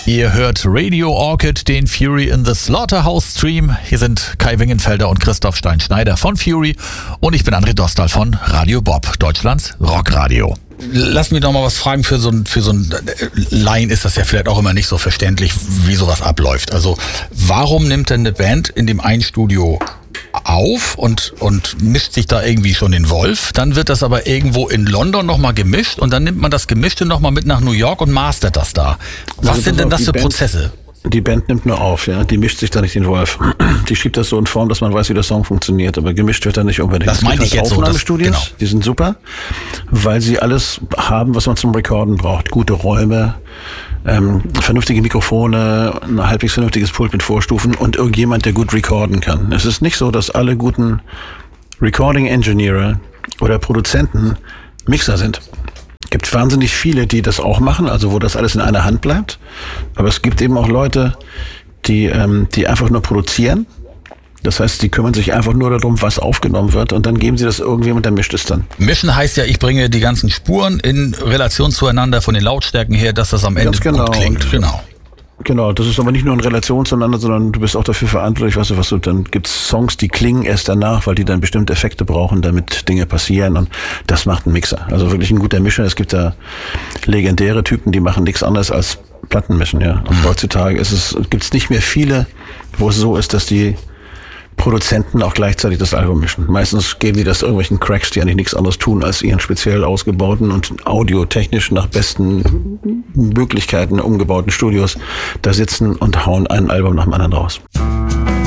Ihr hört Radio Orchid, den Fury in the Slaughterhouse Stream. Hier sind Kai Wingenfelder und Christoph Stein-Schneider von Fury und ich bin André Dostal von Radio Bob, Deutschlands Rockradio. Lass mich noch mal was fragen, für so ein Laien ist das ja vielleicht auch immer nicht so verständlich, wie sowas abläuft. Also warum nimmt denn eine Band in dem einen Studio auf und mischt sich da irgendwie schon den Wolf, dann wird das aber irgendwo in London nochmal gemischt und dann nimmt man das Gemischte nochmal mit nach New York und mastert das da. Was sind denn das für Prozesse? Die Band nimmt nur auf, ja. Die mischt sich da nicht den Wolf. Die schiebt das so in Form, dass man weiß, wie der Song funktioniert, aber gemischt wird da nicht unbedingt. Das meine ich jetzt so. Aufnahmestudios, genau. Die sind super, weil sie alles haben, was man zum Recorden braucht. Gute Räume, vernünftige Mikrofone, ein halbwegs vernünftiges Pult mit Vorstufen und irgendjemand, der gut recorden kann. Es ist nicht so, dass alle guten Recording-Engineere oder Produzenten Mixer sind. Es gibt wahnsinnig viele, die das auch machen, also wo das alles in einer Hand bleibt. Aber es gibt eben auch Leute, die einfach nur produzieren. Das heißt, die kümmern sich einfach nur darum, was aufgenommen wird und dann geben sie das irgendjemand, der mischt es dann. Mischen heißt ja, ich bringe die ganzen Spuren in Relation zueinander von den Lautstärken her, dass das am Ende gut klingt. Genau, das ist aber nicht nur in Relation zueinander, sondern du bist auch dafür verantwortlich, dann gibt's Songs, die klingen erst danach, weil die dann bestimmte Effekte brauchen, damit Dinge passieren und das macht ein Mixer. Also wirklich ein guter Mischer. Es gibt da legendäre Typen, die machen nichts anderes als Plattenmischen, ja. Und heutzutage gibt's nicht mehr viele, wo es so ist, dass die Produzenten auch gleichzeitig das Album mischen. Meistens geben die das irgendwelchen Cracks, die eigentlich nichts anderes tun, als ihren speziell ausgebauten und audiotechnisch nach besten Möglichkeiten umgebauten Studios da sitzen und hauen ein Album nach dem anderen raus.